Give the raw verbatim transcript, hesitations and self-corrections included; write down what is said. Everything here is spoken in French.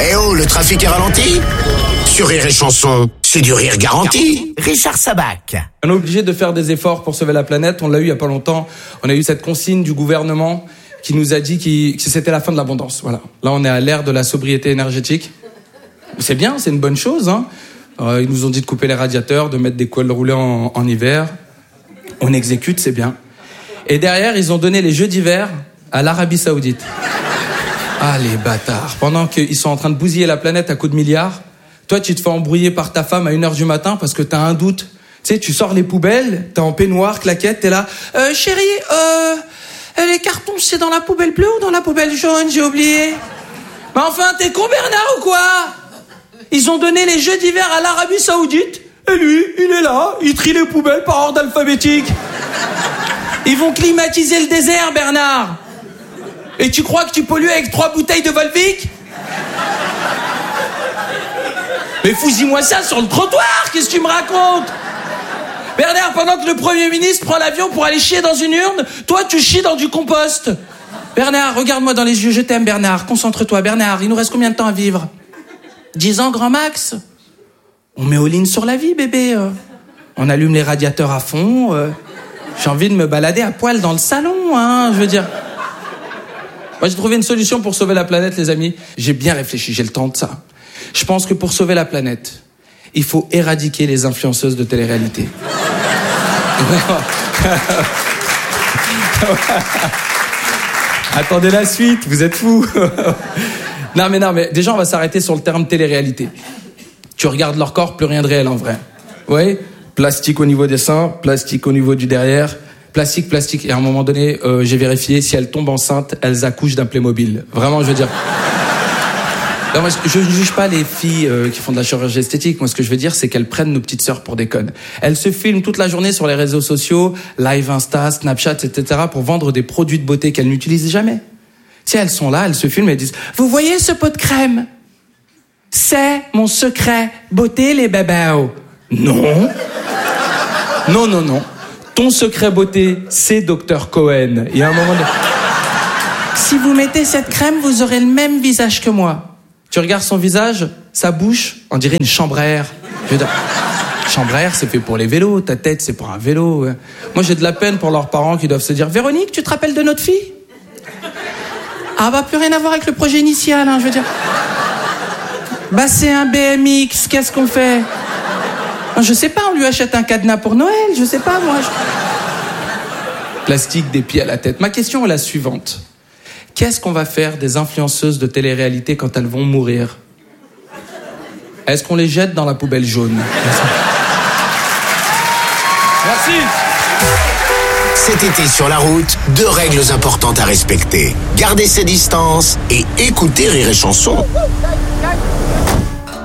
Eh oh, le trafic est ralenti? Sur Rire et Chanson, c'est du rire garanti. Richard Sabac. On est obligé de faire des efforts pour sauver la planète. On l'a eu il y a pas longtemps. On a eu cette consigne du gouvernement qui nous a dit que c'était la fin de l'abondance. Voilà. Là, on est à l'ère de la sobriété énergétique. C'est bien, c'est une bonne chose. Hein. Euh, ils nous ont dit de couper les radiateurs, de mettre des cols roulés en, en hiver. On exécute, c'est bien. Et derrière, ils ont donné les Jeux d'hiver à l'Arabie Saoudite. Ah, les bâtards. Pendant qu'ils sont en train de bousiller la planète à coups de milliards, toi, tu te fais embrouiller par ta femme à une heure du matin parce que t'as un doute. Tu sais, tu sors les poubelles, t'es en peignoir, claquette, t'es là. Euh, chérie, euh, les cartons, c'est dans la poubelle bleue ou dans la poubelle jaune? J'ai oublié. Mais enfin, t'es con, Bernard, ou quoi? Ils ont donné les Jeux d'hiver à l'Arabie Saoudite. Et lui, il est là, il trie les poubelles par ordre alphabétique. Ils vont climatiser le désert, Bernard. Et tu crois que tu pollues avec trois bouteilles de Volvic? Mais fous-y-moi ça sur le trottoir, qu'est-ce que tu me racontes? Bernard, pendant que le Premier ministre prend l'avion pour aller chier dans une urne, toi tu chies dans du compost. Bernard, regarde-moi dans les yeux, je t'aime Bernard, concentre-toi Bernard, il nous reste combien de temps à vivre? Dix ans grand max. On met all-in sur la vie bébé. euh. On allume les radiateurs à fond. euh. J'ai envie de me balader à poil dans le salon, hein, je veux dire. Moi j'ai trouvé une solution pour sauver la planète les amis. J'ai bien réfléchi, j'ai le temps de ça. Je pense que pour sauver la planète, il faut éradiquer les influenceuses de télé-réalité. Attendez la suite, vous êtes fous. Non mais non mais déjà on va s'arrêter sur le terme télé-réalité. Tu regardes leur corps, plus rien de réel en vrai. Oui, plastique au niveau des seins, plastique au niveau du derrière, plastique, plastique. Et à un moment donné, euh, j'ai vérifié, si elles tombent enceintes, elles accouchent d'un Playmobil. Vraiment, je veux dire... Non, moi, je ne juge pas les filles euh, qui font de la chirurgie esthétique. Moi, ce que je veux dire, c'est qu'elles prennent nos petites sœurs pour des connes. Elles se filment toute la journée sur les réseaux sociaux, live Insta, Snapchat, et cetera, pour vendre des produits de beauté qu'elles n'utilisent jamais. Si elles sont là, elles se filment et disent « Vous voyez ce pot de crème? C'est mon secret beauté, les bébés. » Non. Non, non, non. Ton secret beauté, c'est docteur Cohen. Il y a un moment de... Si vous mettez cette crème, vous aurez le même visage que moi. Tu regardes son visage, sa bouche, on dirait une chambre à air. Je veux dire, chambre à air, c'est fait pour les vélos. Ta tête, c'est pour un vélo. Ouais. Moi, j'ai de la peine pour leurs parents qui doivent se dire « Véronique, tu te rappelles de notre fille ?» Ah bah, plus rien à voir avec le projet initial, hein, je veux dire. Bah, c'est un B M X, qu'est-ce qu'on fait? Je sais pas, on lui achète un cadenas pour Noël, je sais pas, moi. Je... Plastique des pieds à la tête. Ma question est la suivante. Qu'est-ce qu'on va faire des influenceuses de télé-réalité quand elles vont mourir? Est-ce qu'on les jette dans la poubelle jaune? Merci. Cet été sur la route, deux règles importantes à respecter. Garder ses distances et écouter Rire et Chanson.